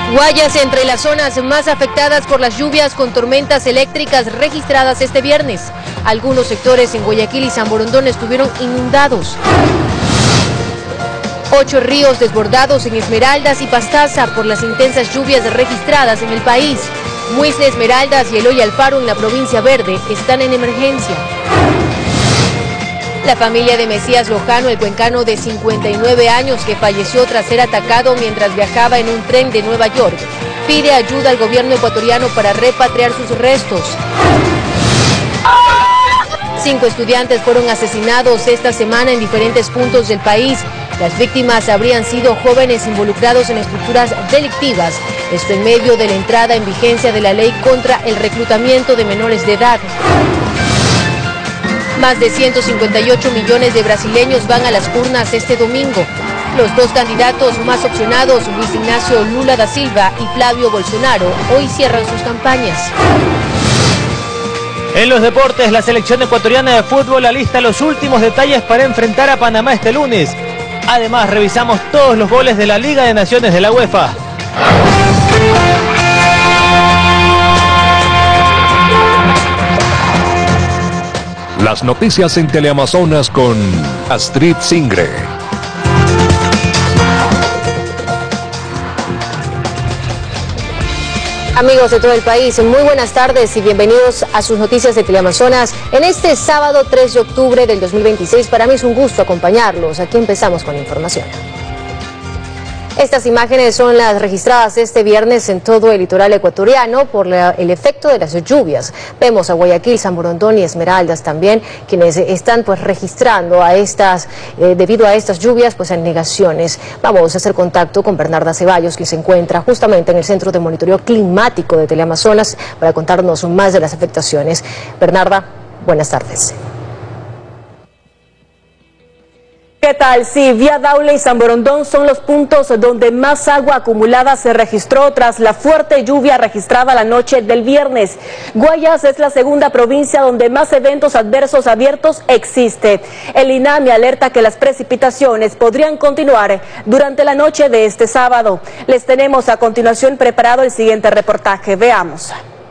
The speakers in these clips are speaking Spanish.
Guayas entre las zonas más afectadas por las lluvias con tormentas eléctricas registradas este viernes. Algunos sectores en Guayaquil y San Borondón estuvieron inundados. 8 ríos desbordados en Esmeraldas y Pastaza por las intensas lluvias registradas en el país. Muisne, Esmeraldas y Eloy Alfaro en la provincia Verde están en emergencia. La familia de Mesías Lojano, el cuencano de 59 años que falleció tras ser atacado mientras viajaba en un tren de Nueva York, pide ayuda al gobierno ecuatoriano para repatriar sus restos. 5 estudiantes fueron asesinados esta semana en diferentes puntos del país. Las víctimas habrían sido jóvenes involucrados en estructuras delictivas, esto en medio de la entrada en vigencia de la ley contra el reclutamiento de menores de edad. Más de 158 millones de brasileños van a las urnas este domingo. Los 2 candidatos más opcionados, Luis Ignacio Lula da Silva y Flavio Bolsonaro, hoy cierran sus campañas. En los deportes, la selección ecuatoriana de fútbol alista los últimos detalles para enfrentar a Panamá este lunes. Además, revisamos todos los goles de la Liga de Naciones de la UEFA. Las noticias en Teleamazonas con Astrid Singre. Amigos de todo el país, muy buenas tardes y bienvenidos a sus noticias de Teleamazonas en este sábado 3 de octubre del 2026. Para mí es un gusto acompañarlos. Aquí empezamos con la información. Estas imágenes son las registradas este viernes en todo el litoral ecuatoriano por el efecto de las lluvias. Vemos a Guayaquil, San Borondón y Esmeraldas también, quienes están registrando debido a estas lluvias, anegaciones. Vamos a hacer contacto con Bernarda Ceballos, quien se encuentra justamente en el Centro de Monitoreo Climático de Teleamazonas para contarnos más de las afectaciones. Bernarda, buenas tardes. ¿Qué tal? Sí, Vía Daule y San Borondón son los puntos donde más agua acumulada se registró tras la fuerte lluvia registrada la noche del viernes. Guayas es la segunda provincia donde más eventos adversos abiertos existe. El INAMI alerta que las precipitaciones podrían continuar durante la noche de este sábado. Les tenemos a continuación preparado el siguiente reportaje. Veamos.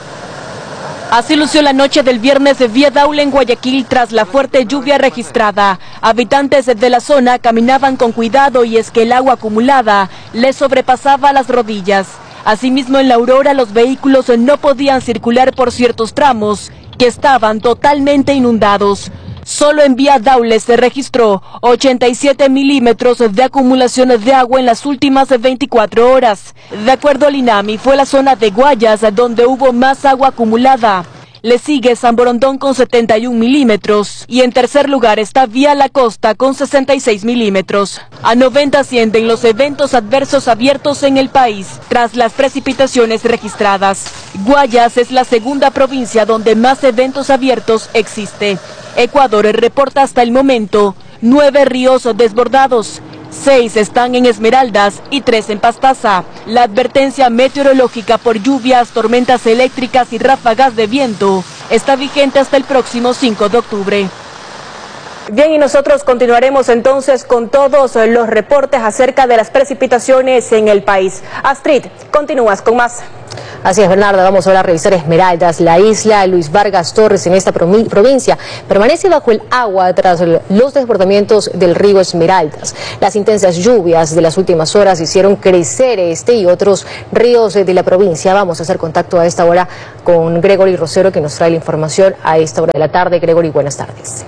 Así lució la noche del viernes de Vía Daule en Guayaquil tras la fuerte lluvia registrada. Habitantes de la zona caminaban con cuidado y es que el agua acumulada les sobrepasaba las rodillas. Asimismo, en la Aurora los vehículos no podían circular por ciertos tramos que estaban totalmente inundados. Solo en Vía Daule se registró 87 milímetros de acumulación de agua en las últimas 24 horas. De acuerdo al INAMI, fue la zona de Guayas donde hubo más agua acumulada. Le sigue San Borondón con 71 milímetros y en tercer lugar está Vía La Costa con 66 milímetros. A 90 ascienden los eventos adversos abiertos en el país tras las precipitaciones registradas. Guayas es la segunda provincia donde más eventos abiertos existe. Ecuador reporta hasta el momento 9 ríos desbordados, 6 están en Esmeraldas y 3 en Pastaza. La advertencia meteorológica por lluvias, tormentas eléctricas y ráfagas de viento está vigente hasta el próximo 5 de octubre. Bien, y nosotros continuaremos entonces con todos los reportes acerca de las precipitaciones en el país. Astrid, continúas con más. Así es, Bernarda, vamos ahora a revisar Esmeraldas. La isla Luis Vargas Torres en esta provincia permanece bajo el agua tras los desbordamientos del río Esmeraldas. Las intensas lluvias de las últimas horas hicieron crecer este y otros ríos de la provincia. Vamos a hacer contacto a esta hora con Gregory Rosero, que nos trae la información a esta hora de la tarde. Gregory, buenas tardes.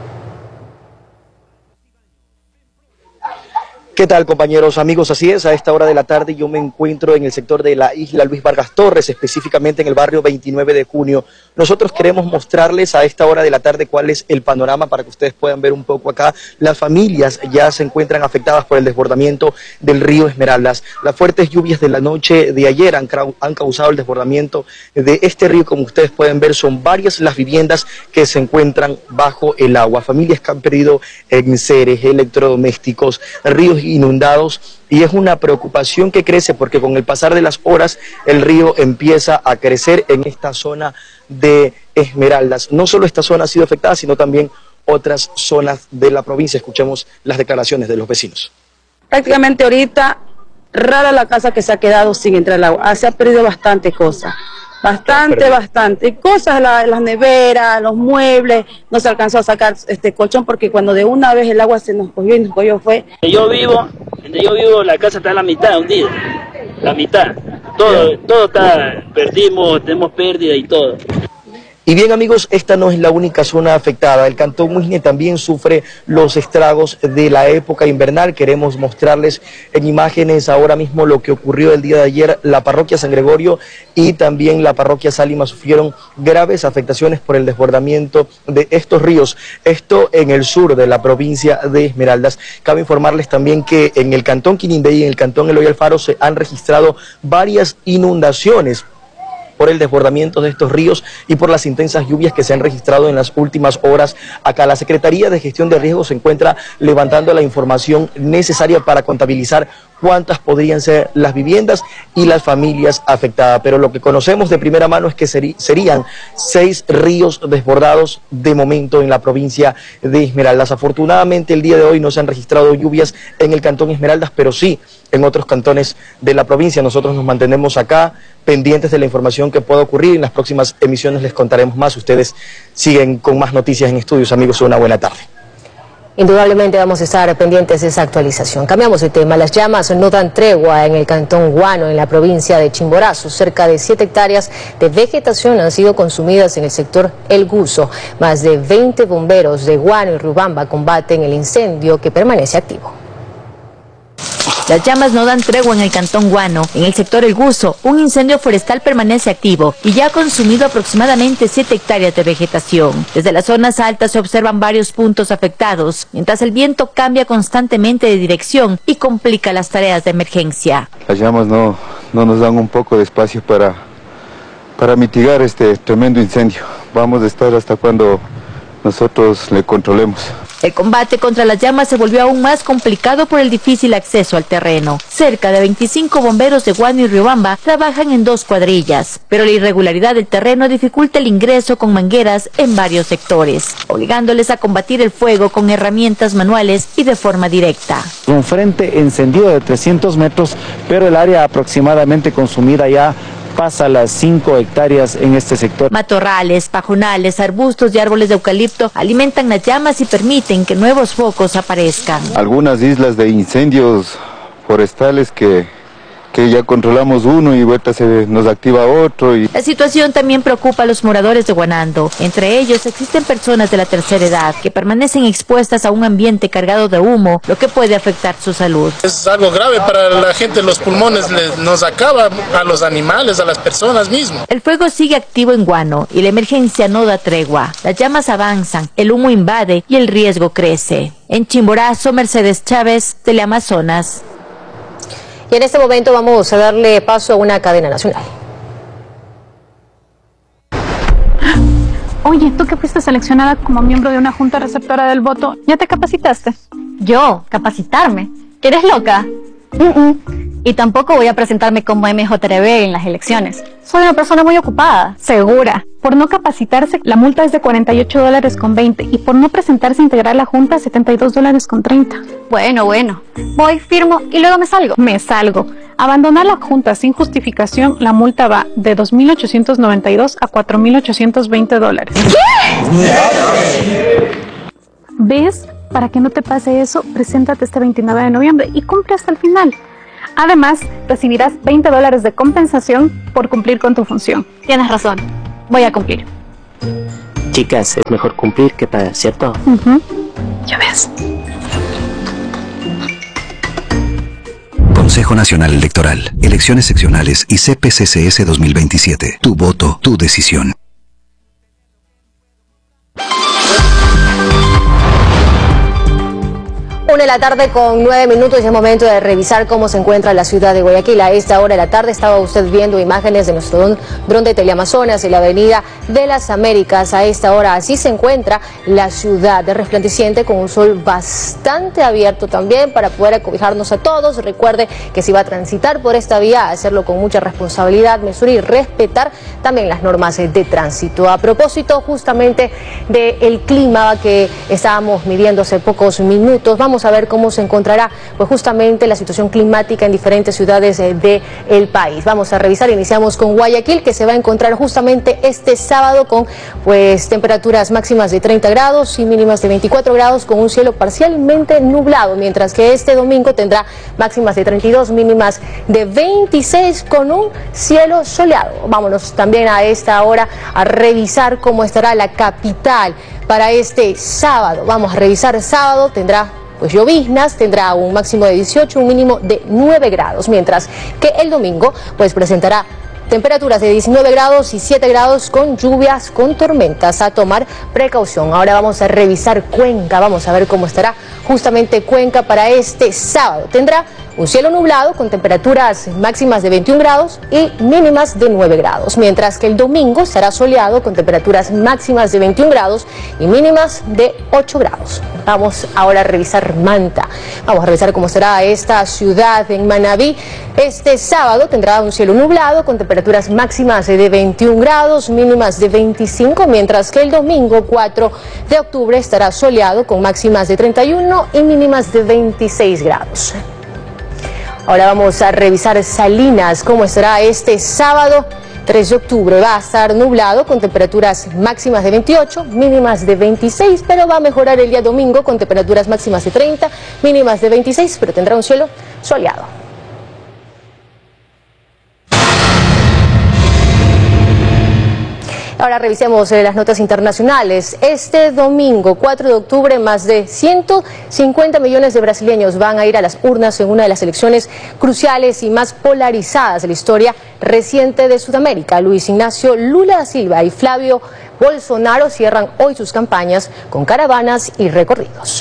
¿Qué tal, compañeros, amigos? Así es, a esta hora de la tarde yo me encuentro en el sector de la isla Luis Vargas Torres, específicamente en el barrio 29 de junio. Nosotros queremos mostrarles a esta hora de la tarde cuál es el panorama para que ustedes puedan ver un poco acá. Las familias ya se encuentran afectadas por el desbordamiento del río Esmeraldas. Las fuertes lluvias de la noche de ayer han causado el desbordamiento de este río. Como ustedes pueden ver, son varias las viviendas que se encuentran bajo el agua. Familias que han perdido enseres, electrodomésticos, ríos inundados, y es una preocupación que crece porque con el pasar de las horas el río empieza a crecer en esta zona de Esmeraldas. No solo esta zona ha sido afectada, sino también otras zonas de la provincia. Escuchemos las declaraciones de los vecinos. Prácticamente ahorita rara la casa que se ha quedado sin entrar el agua. Se ha perdido bastante cosas. Bastante cosas, las neveras, los muebles, no se alcanzó a sacar colchón porque cuando de una vez el agua se nos cogió y nos cogió fue. Donde yo vivo, la casa está a la mitad hundida, la mitad, todo está, tenemos pérdida y todo. Y bien amigos, esta no es la única zona afectada. El Cantón Muisne también sufre los estragos de la época invernal. Queremos mostrarles en imágenes ahora mismo lo que ocurrió el día de ayer. La parroquia San Gregorio y también la parroquia Sálima sufrieron graves afectaciones por el desbordamiento de estos ríos. Esto en el sur de la provincia de Esmeraldas. Cabe informarles también que en el Cantón Quirindé y en el Cantón Eloy Alfaro se han registrado varias inundaciones por el desbordamiento de estos ríos y por las intensas lluvias que se han registrado en las últimas horas acá. La Secretaría de Gestión de Riesgos se encuentra levantando la información necesaria para contabilizar cuántas podrían ser las viviendas y las familias afectadas. Pero lo que conocemos de primera mano es que serían 6 ríos desbordados de momento en la provincia de Esmeraldas. Afortunadamente el día de hoy no se han registrado lluvias en el Cantón Esmeraldas, pero sí en otros cantones de la provincia. Nosotros nos mantenemos acá pendientes de la información que pueda ocurrir. En las próximas emisiones les contaremos más. Ustedes siguen con más noticias en Estudios. Amigos, una buena tarde. Indudablemente vamos a estar pendientes de esa actualización. Cambiamos de tema. Las llamas no dan tregua en el Cantón Guano, en la provincia de Chimborazo. Cerca de 7 hectáreas de vegetación han sido consumidas en el sector El Guso. Más de 20 bomberos de Guano y Riobamba combaten el incendio que permanece activo. Las llamas no dan tregua en el Cantón Guano. En el sector El Guso, un incendio forestal permanece activo y ya ha consumido aproximadamente 7 hectáreas de vegetación. Desde las zonas altas se observan varios puntos afectados, mientras el viento cambia constantemente de dirección y complica las tareas de emergencia. Las llamas no nos dan un poco de espacio para mitigar este tremendo incendio. Vamos a estar hasta cuando nosotros le controlemos. El combate contra las llamas se volvió aún más complicado por el difícil acceso al terreno. Cerca de 25 bomberos de Guano y Riobamba trabajan en 2 cuadrillas, pero la irregularidad del terreno dificulta el ingreso con mangueras en varios sectores, obligándoles a combatir el fuego con herramientas manuales y de forma directa. Un frente encendido de 300 metros, pero el área aproximadamente consumida ya pasa las 5 hectáreas en este sector. Matorrales, pajonales, arbustos y árboles de eucalipto alimentan las llamas y permiten que nuevos focos aparezcan. Algunas islas de incendios forestales que ya controlamos uno y vuelta se nos activa otro. La situación también preocupa a los moradores de Guanando. Entre ellos existen personas de la tercera edad que permanecen expuestas a un ambiente cargado de humo, lo que puede afectar su salud. Es algo grave para la gente, los pulmones nos acaba, a los animales, a las personas mismas. El fuego sigue activo en Guano y la emergencia no da tregua. Las llamas avanzan, el humo invade y el riesgo crece. En Chimborazo, Mercedes Chávez, Teleamazonas. Y en este momento vamos a darle paso a una cadena nacional. Oye, tú que fuiste seleccionada como miembro de una junta receptora del voto, ¿ya te capacitaste? ¿Yo? ¿Capacitarme? ¿Eres loca? Y tampoco voy a presentarme como MJRB en las elecciones. Soy una persona muy ocupada. Segura. Por no capacitarse, la multa es de $48.20 y por no presentarse a integrar la junta, $72.30. Bueno. Voy, firmo y luego me salgo. Me salgo. Abandonar la junta sin justificación, la multa va de $2.892 a $4.820. ¿Qué? ¿Ves? Para que no te pase eso, preséntate este 29 de noviembre y cumple hasta el final. Además, recibirás $20 de compensación por cumplir con tu función. Tienes razón, voy a cumplir. Chicas, es mejor cumplir que pagar, ¿cierto? Ya ves. Consejo Nacional Electoral, Elecciones Seccionales y CPCCS 2027. Tu voto, tu decisión. 1 de la tarde con 9 minutos y es momento de revisar cómo se encuentra la ciudad de Guayaquil. A esta hora de la tarde estaba usted viendo imágenes de nuestro dron de Teleamazonas en la avenida de las Américas. A esta hora así se encuentra la ciudad resplandeciente con un sol bastante abierto también para poder acobijarnos a todos. Recuerde que si va a transitar por esta vía, hacerlo con mucha responsabilidad, mesura y respetar también las normas de tránsito. A propósito justamente del clima que estábamos midiendo hace pocos minutos, vamos a ver ver cómo se encontrará pues justamente la situación climática en diferentes ciudades del país. Vamos a revisar, iniciamos con Guayaquil, que se va a encontrar justamente este sábado con pues temperaturas máximas de 30 grados y mínimas de 24 grados con un cielo parcialmente nublado, mientras que este domingo tendrá máximas de 32, mínimas de 26 con un cielo soleado. Vámonos también a esta hora a revisar cómo estará la capital para este sábado. Vamos a revisar sábado, tendrá pues lloviznas, tendrá un máximo de 18, un mínimo de 9 grados, mientras que el domingo pues presentará temperaturas de 19 grados y 7 grados con lluvias, con tormentas, a tomar precaución. Ahora vamos a revisar Cuenca, vamos a ver cómo estará justamente Cuenca para este sábado. Tendrá un cielo nublado con temperaturas máximas de 21 grados y mínimas de 9 grados, mientras que el domingo estará soleado con temperaturas máximas de 21 grados y mínimas de 8 grados. Vamos ahora a revisar Manta. Vamos a revisar cómo será esta ciudad en Manabí. Este sábado tendrá un cielo nublado con temperaturas máximas de 21 grados, mínimas de 25, mientras que el domingo 4 de octubre estará soleado con máximas de 31 y mínimas de 26 grados. Ahora vamos a revisar Salinas, cómo estará este sábado 3 de octubre. Va a estar nublado con temperaturas máximas de 28, mínimas de 26, pero va a mejorar el día domingo con temperaturas máximas de 30, mínimas de 26, pero tendrá un cielo soleado. Ahora revisemos las notas internacionales. Este domingo, 4 de octubre, más de 150 millones de brasileños van a ir a las urnas en una de las elecciones cruciales y más polarizadas de la historia reciente de Sudamérica. Luis Ignacio Lula da Silva y Flavio Bolsonaro cierran hoy sus campañas con caravanas y recorridos.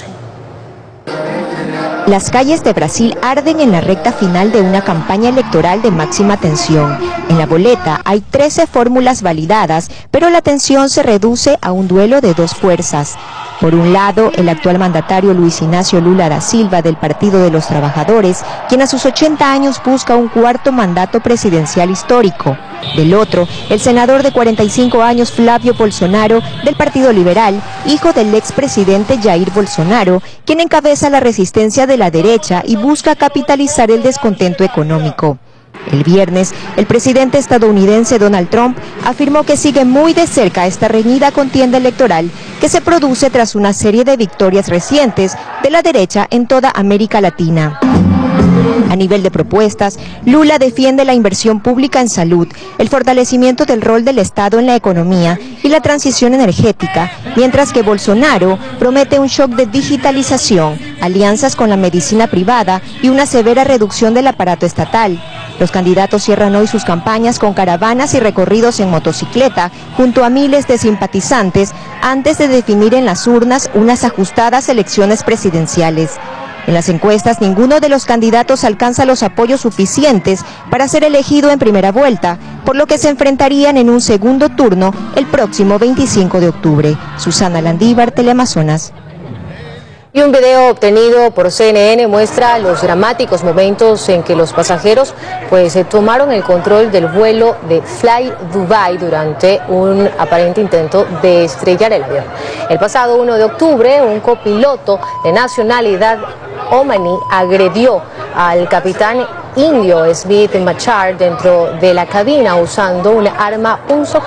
Las calles de Brasil arden en la recta final de una campaña electoral de máxima tensión. En la boleta hay 13 fórmulas validadas, pero la tensión se reduce a un duelo de dos fuerzas. Por un lado, el actual mandatario Luis Ignacio Lula da Silva del Partido de los Trabajadores, quien a sus 80 años busca un cuarto mandato presidencial histórico. Del otro, el senador de 45 años Flavio Bolsonaro del Partido Liberal, hijo del expresidente Jair Bolsonaro, quien encabeza la resistencia de la derecha y busca capitalizar el descontento económico. El viernes, el presidente estadounidense Donald Trump afirmó que sigue muy de cerca esta reñida contienda electoral que se produce tras una serie de victorias recientes de la derecha en toda América Latina. A nivel de propuestas, Lula defiende la inversión pública en salud, el fortalecimiento del rol del Estado en la economía y la transición energética, mientras que Bolsonaro promete un shock de digitalización, alianzas con la medicina privada y una severa reducción del aparato estatal. Los candidatos cierran hoy sus campañas con caravanas y recorridos en motocicleta junto a miles de simpatizantes antes de definir en las urnas unas ajustadas elecciones presidenciales. En las encuestas, ninguno de los candidatos alcanza los apoyos suficientes para ser elegido en primera vuelta, por lo que se enfrentarían en un segundo turno el próximo 25 de octubre. Susana Landívar, Teleamazonas. Y un video obtenido por CNN muestra los dramáticos momentos en que los pasajeros tomaron el control del vuelo de Fly Dubai durante un aparente intento de estrellar el avión. El pasado 1 de octubre, un copiloto de nacionalidad omaní agredió al capitán indio Smith Machar dentro de la cabina usando una arma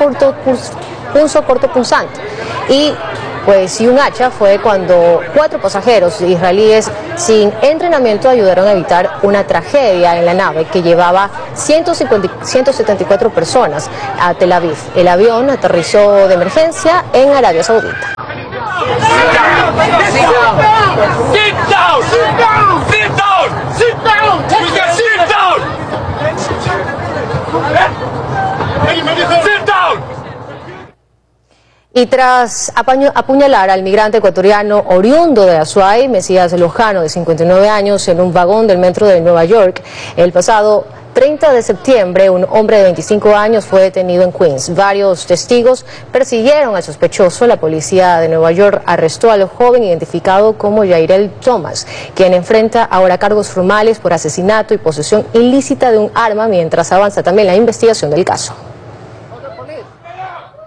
punzocortopunzante y un hacha. Fue cuando 4 pasajeros israelíes sin entrenamiento ayudaron a evitar una tragedia en la nave que llevaba 174 personas a Tel Aviv. El avión aterrizó de emergencia en Arabia Saudita. Y tras apuñalar al migrante ecuatoriano oriundo de Azuay, Mesías Lojano, de 59 años, en un vagón del metro de Nueva York, el pasado 30 de septiembre, un hombre de 25 años fue detenido en Queens. Varios testigos persiguieron al sospechoso. La policía de Nueva York arrestó al joven identificado como Yairel Thomas, quien enfrenta ahora cargos formales por asesinato y posesión ilícita de un arma, mientras avanza también la investigación del caso.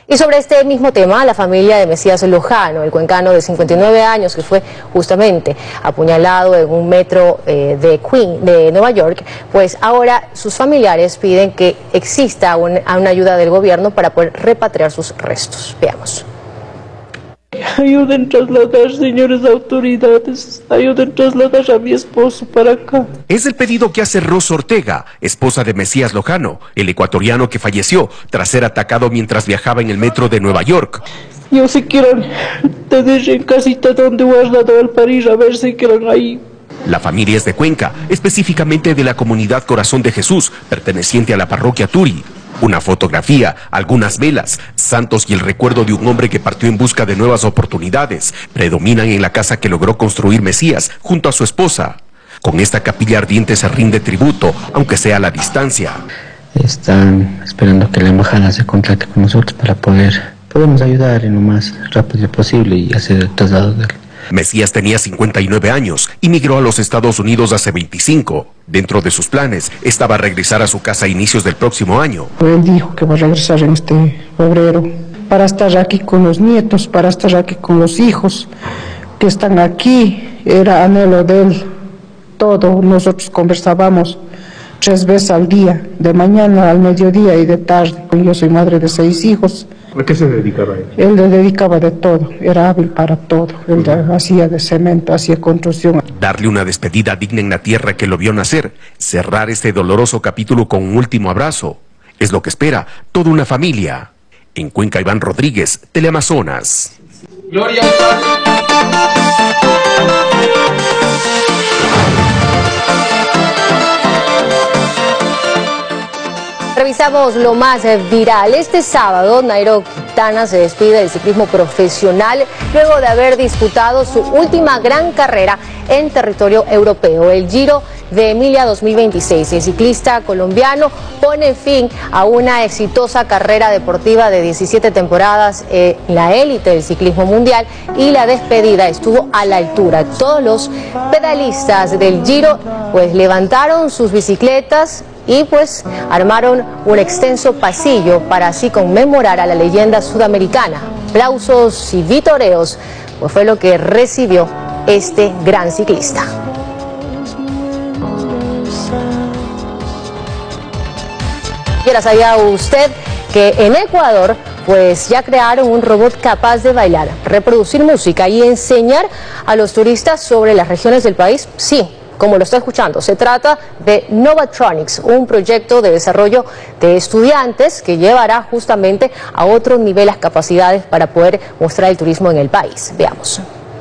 Y sobre este mismo tema, la familia de Mesías Lojano, el cuencano de 59 años que fue justamente apuñalado en un metro de Nueva York, pues ahora sus familiares piden que exista una ayuda del gobierno para poder repatriar sus restos. Veamos. Ayuden a trasladar, señores autoridades, ayuden a trasladar a mi esposo para acá. Es el pedido que hace Rosa Ortega, esposa de Mesías Lojano, el ecuatoriano que falleció tras ser atacado mientras viajaba en el metro de Nueva York. Yo si quieren tener en casita donde guardado el París, a ver si quieren ahí. La familia es de Cuenca, específicamente de la comunidad Corazón de Jesús, perteneciente a la parroquia Turi. Una fotografía, algunas velas, santos y el recuerdo de un hombre que partió en busca de nuevas oportunidades predominan en la casa que logró construir Mesías junto a su esposa. Con esta capilla ardiente se rinde tributo, aunque sea a la distancia. Están esperando que la embajada se contacte con nosotros para podemos ayudar en lo más rápido posible y hacer el traslado de él. Mesías tenía 59 años y migró a los Estados Unidos hace 25. Dentro de sus planes estaba regresar a su casa a inicios del próximo año. Él dijo que va a regresar en este febrero para estar aquí con los nietos, para estar aquí con los hijos que están aquí. Era anhelo de él todo. Nosotros conversábamos 3 veces al día, de mañana al mediodía y de tarde. Yo soy madre de 6 hijos. ¿A qué se dedicaba él? Él le dedicaba de todo, era hábil para todo. Él hacía de cemento, hacía construcción. Darle una despedida digna en la tierra que lo vio nacer, cerrar este doloroso capítulo con un último abrazo, es lo que espera toda una familia. En Cuenca, Iván Rodríguez, Teleamazonas. Gloria. Revisamos lo más viral. Este sábado, Nairo Quintana se despide del ciclismo profesional luego de haber disputado su última gran carrera en territorio europeo, el Giro de Emilia 2026. El ciclista colombiano pone fin a una exitosa carrera deportiva de 17 temporadas en la élite del ciclismo mundial y la despedida estuvo a la altura. Todos los pedalistas del Giro pues levantaron sus bicicletas y pues armaron un extenso pasillo para así conmemorar a la leyenda sudamericana. Aplausos y vitoreos pues fue lo que recibió este gran ciclista. ¿Ya sabía usted que en Ecuador pues ya crearon un robot capaz de bailar, reproducir música y enseñar a los turistas sobre las regiones del país? Sí, como lo está escuchando, se trata de Novatronics, un proyecto de desarrollo de estudiantes que llevará justamente a otro nivel las capacidades para poder mostrar el turismo en el país. Veamos.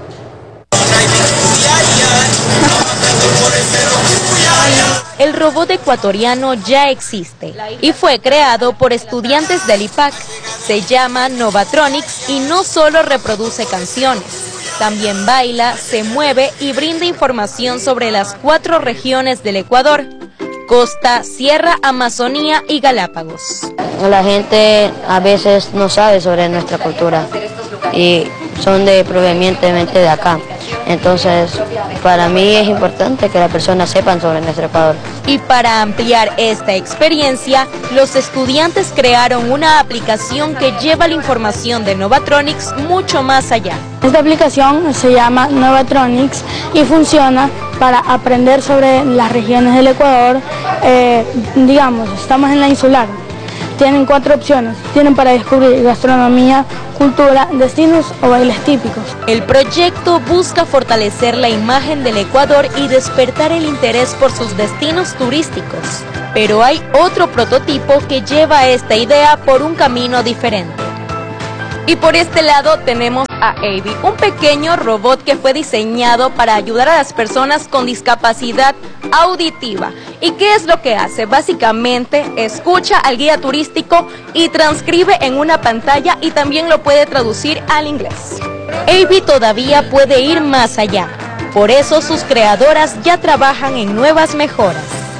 El robot ecuatoriano ya existe y fue creado por estudiantes del IPAC. Se llama Novatronics y no solo reproduce canciones, también baila, se mueve y brinda información sobre las 4 regiones del Ecuador: Costa, Sierra, Amazonía y Galápagos. La gente a veces no sabe sobre nuestra cultura y son provenientemente de acá. Entonces, para mí es importante que las personas sepan sobre nuestro Ecuador. Y para ampliar esta experiencia, los estudiantes crearon una aplicación que lleva la información de Novatronics mucho más allá. Esta aplicación se llama Novatronics y funciona para aprender sobre las regiones del Ecuador. Digamos, estamos en la insular. Tienen 4 opciones. Tienen para descubrir gastronomía, cultura, destinos o bailes típicos. El proyecto busca fortalecer la imagen del Ecuador y despertar el interés por sus destinos turísticos. Pero hay otro prototipo que lleva esta idea por un camino diferente. Y por este lado tenemos a Avi, un pequeño robot que fue diseñado para ayudar a las personas con discapacidad auditiva. ¿Y qué es lo que hace? Básicamente escucha al guía turístico y transcribe en una pantalla y también lo puede traducir al inglés. Avi todavía puede ir más allá. Por eso sus creadoras ya trabajan en nuevas mejoras.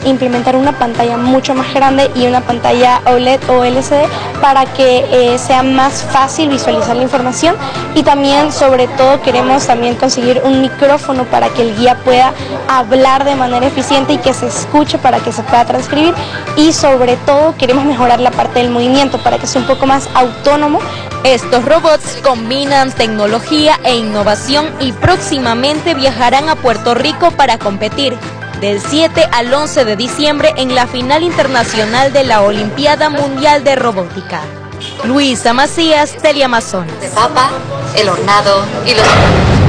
implementar una pantalla mucho más grande y una pantalla OLED o LCD para que sea más fácil visualizar la información, y también sobre todo queremos también conseguir un micrófono para que el guía pueda hablar de manera eficiente y que se escuche para que se pueda transcribir, y sobre todo queremos mejorar la parte del movimiento para que sea un poco más autónomo. Estos robots combinan tecnología e innovación y próximamente viajarán a Puerto Rico para competir del 7 al 11 de diciembre en la final internacional de la Olimpiada Mundial de Robótica. Luisa Macías, Teleamazonas. De papa, el hornado y los...